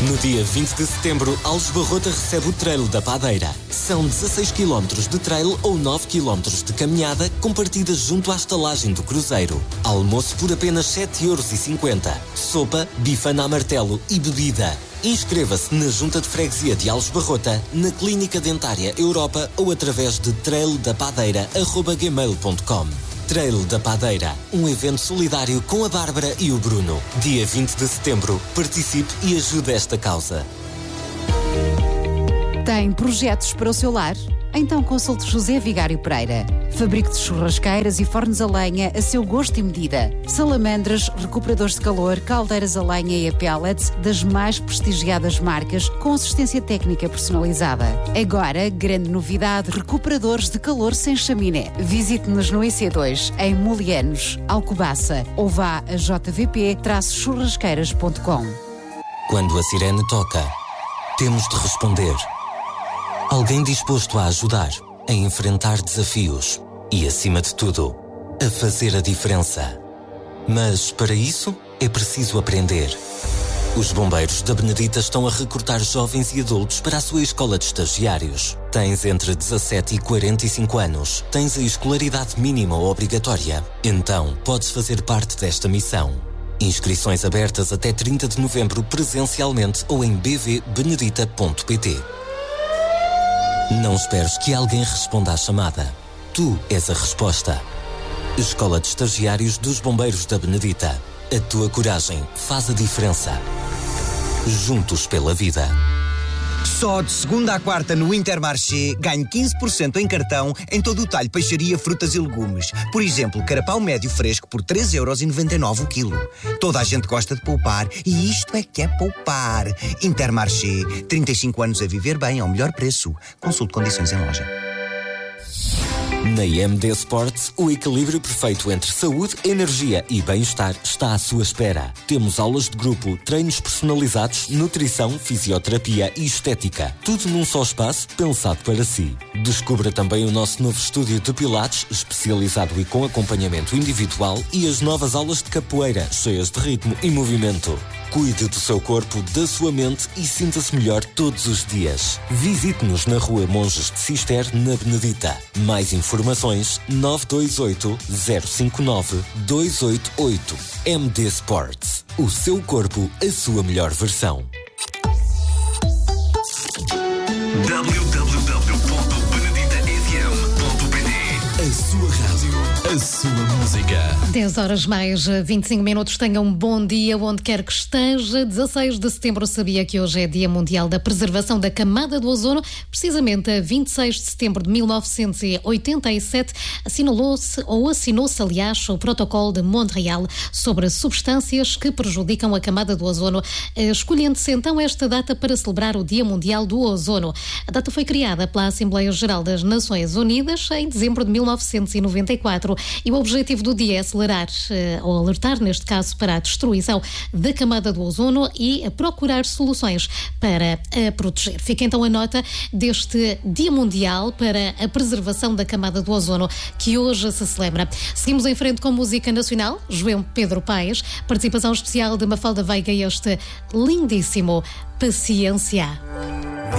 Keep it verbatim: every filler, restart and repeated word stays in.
No dia vinte de setembro, Alves Barrota recebe o Trail da Padeira. São dezasseis quilómetros de trail ou nove quilómetros de caminhada com partidas junto à estalagem do cruzeiro. Almoço por apenas sete euros e cinquenta. Sopa, bifana a martelo e bebida. Inscreva-se na Junta de Freguesia de Alves Barrota, na Clínica Dentária Europa ou através de trail da padeira arroba gmail ponto com. Trail da Padeira, um evento solidário com a Bárbara e o Bruno. Dia vinte de setembro, participe e ajude esta causa. Tem projetos para o seu lar? Então consulte José Vigário Pereira. Fabrico de churrasqueiras e fornos a lenha a seu gosto e medida. Salamandras, recuperadores de calor, caldeiras a lenha e a pellets das mais prestigiadas marcas com assistência técnica personalizada. Agora, grande novidade, recuperadores de calor sem chaminé. Visite-nos no I C dois, em Molianos, Alcobaça, ou vá a j v p churrasqueiras ponto com. Quando a sirene toca, temos de responder. Alguém disposto a ajudar, a enfrentar desafios e, acima de tudo, a fazer a diferença. Mas, para isso, é preciso aprender. Os bombeiros da Benedita estão a recrutar jovens e adultos para a sua escola de estagiários. Tens entre dezassete e quarenta e cinco anos. Tens a escolaridade mínima ou obrigatória. Então, podes fazer parte desta missão. Inscrições abertas até trinta de novembro presencialmente ou em b v benedita ponto p t. Não esperes que alguém responda à chamada. Tu és a resposta. Escola de Estagiários dos Bombeiros da Benedita. A tua coragem faz a diferença. Juntos pela vida. Só de segunda à quarta no Intermarché ganho quinze por cento em cartão em todo o talho peixaria, frutas e legumes. Por exemplo, carapau médio fresco por três euros e noventa e nove o quilo. Toda a gente gosta de poupar e isto é que é poupar. Intermarché, trinta e cinco anos a viver bem ao melhor preço. Consulte condições em loja. Na I M D Sports, o equilíbrio perfeito entre saúde, energia e bem-estar está à sua espera. Temos aulas de grupo, treinos personalizados, nutrição, fisioterapia e estética. Tudo num só espaço, pensado para si. Descubra também o nosso novo estúdio de pilates, especializado e com acompanhamento individual, e as novas aulas de capoeira, cheias de ritmo e movimento. Cuide do seu corpo, da sua mente e sinta-se melhor todos os dias. Visite-nos na Rua Monges de Cister, na Benedita. Mais informações nove dois oito, zero cinco nove, dois oito oito. M D Sports. O seu corpo, a sua melhor versão. w w w ponto benedita f m ponto p d. A sua rádio, a sua música. dez horas mais vinte e cinco minutos. Tenha um bom dia onde quer que esteja. dezasseis de setembro, sabia que hoje é Dia Mundial da Preservação da Camada do Ozono. Precisamente a vinte e seis de setembro de mil novecentos e oitenta e sete assinalou-se ou assinou-se, aliás, o Protocolo de Montreal sobre substâncias que prejudicam a camada do ozono, escolhendo-se então esta data para celebrar o Dia Mundial do Ozono. A data foi criada pela Assembleia Geral das Nações Unidas em dezembro de mil novecentos e noventa e quatro e o objetivo do dia é acelerar, ou alertar neste caso, para a destruição da camada do ozono e a procurar soluções para a proteger. Fica então a nota deste Dia Mundial para a Preservação da Camada do Ozono, que hoje se celebra. Seguimos em frente com música nacional, João Pedro Paes, participação especial de Mafalda Veiga e este lindíssimo Paciência.